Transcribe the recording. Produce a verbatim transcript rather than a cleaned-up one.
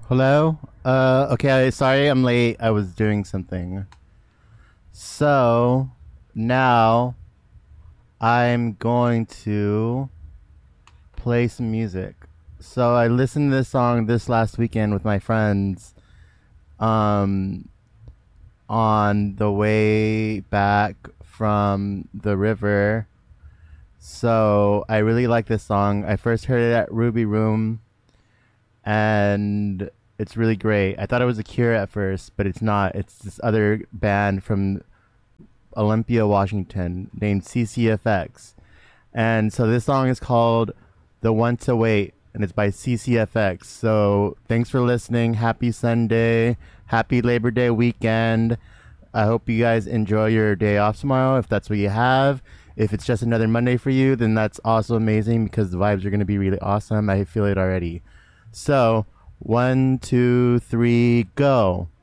Hello? Uh, okay, sorry I'm late. I was doing something. So, now I'm going to play some music. So, I listened to this song this last weekend with my friends um, on the way back from the river. So, I really like this song. I first heard it at Ruby Room and it's really great. I thought it was a Cure at first, but it's not. It's this other band from Olympia, Washington, named C C F X. And so this song is called "The One to Wait," and it's by C C F X. So thanks for listening. Happy Sunday. Happy Labor Day weekend. I hope you guys enjoy your day off tomorrow, if that's what you have. If it's just another Monday for you, then that's also amazing because the vibes are going to be really awesome. I feel it already. So, one, two, three, go.